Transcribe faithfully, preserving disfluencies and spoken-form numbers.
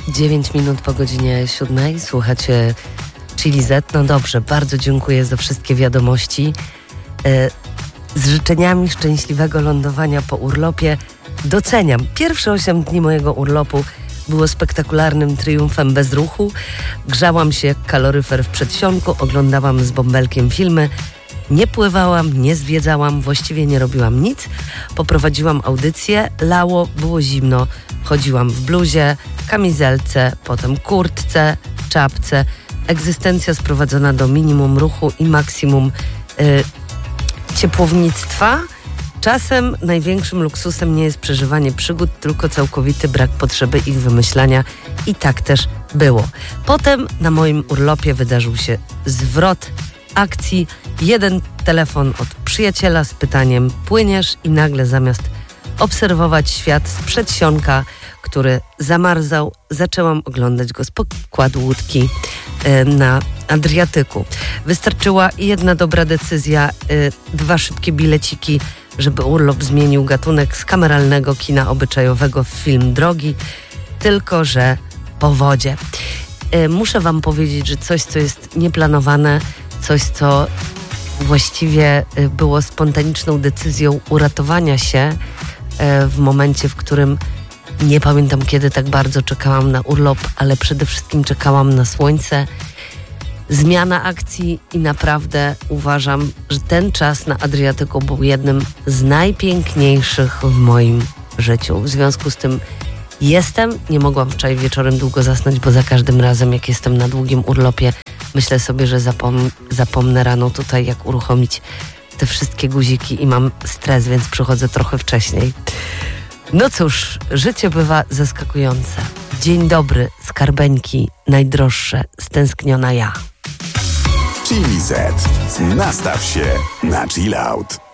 dziewięć minut po godzinie siódmej. Słuchacie Chili Z. No dobrze, bardzo dziękuję za wszystkie wiadomości. Z życzeniami szczęśliwego lądowania po urlopie. Doceniam. Pierwsze osiem dni mojego urlopu było spektakularnym triumfem bez ruchu. Grzałam się jak kaloryfer w przedsionku, oglądałam z bąbelkiem filmy. Nie pływałam, nie zwiedzałam, właściwie nie robiłam nic. Poprowadziłam audycję, lało, było zimno. Chodziłam w bluzie, kamizelce, potem kurtce, czapce. Egzystencja sprowadzona do minimum ruchu i maksimum yy, ciepłownictwa. Czasem największym luksusem nie jest przeżywanie przygód, tylko całkowity brak potrzeby ich wymyślania. I tak też było. Potem na moim urlopie wydarzył się zwrot akcji. Jeden telefon od przyjaciela z pytaniem: płyniesz? I nagle zamiast obserwować świat z przedsionka, który zamarzał, zaczęłam oglądać go z pokładu łódki y, na Adriatyku. Wystarczyła jedna dobra decyzja, y, dwa szybkie bileciki, żeby urlop zmienił gatunek z kameralnego kina obyczajowego w film drogi, tylko że po wodzie. Y, muszę wam powiedzieć, że coś, co jest nieplanowane, coś, co właściwie y, było spontaniczną decyzją uratowania się y, w momencie, w którym nie pamiętam, kiedy tak bardzo czekałam na urlop, ale przede wszystkim czekałam na słońce. Zmiana akcji i naprawdę uważam, że ten czas na Adriatyku był jednym z najpiękniejszych w moim życiu. W związku z tym jestem, nie mogłam wczoraj wieczorem długo zasnąć, bo za każdym razem, jak jestem na długim urlopie, myślę sobie, że zapom- zapomnę rano tutaj, jak uruchomić te wszystkie guziki i mam stres, więc przychodzę trochę wcześniej. No cóż, życie bywa zaskakujące. Dzień dobry, skarbeńki, najdroższe, stęskniona ja. Chili Z. Nastaw się na chill out.